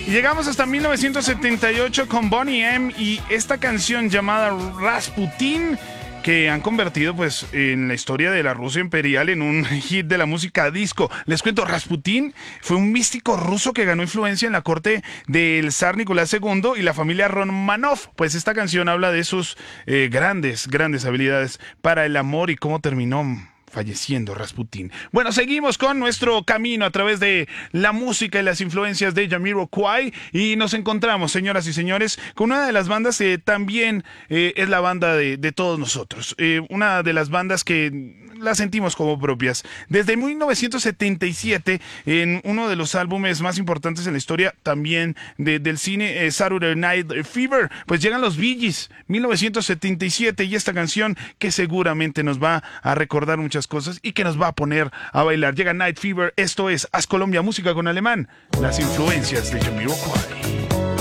Y llegamos hasta 1978 con Boney M y esta canción llamada Rasputin, que han convertido pues en la historia de la Rusia imperial en un hit de la música disco. Les cuento, Rasputin fue un místico ruso que ganó influencia en la corte del zar Nicolás II y la familia Romanov. Pues esta canción habla de sus grandes habilidades para el amor y cómo terminó falleciendo Rasputin. Bueno, seguimos con nuestro camino a través de la música y las influencias de Jamiroquai y nos encontramos, señoras y señores, con una de las bandas que también es la banda de todos nosotros. Una de las bandas que las sentimos como propias. Desde 1977, en uno de los álbumes más importantes en la historia también del cine, Saturday Night Fever, pues llegan los Bee Gees, 1977, y esta canción que seguramente nos va a recordar muchas cosas y que nos va a poner a bailar. Llega Night Fever, esto es Haz Colombia Música con Alemán, las influencias de Jamiroquai.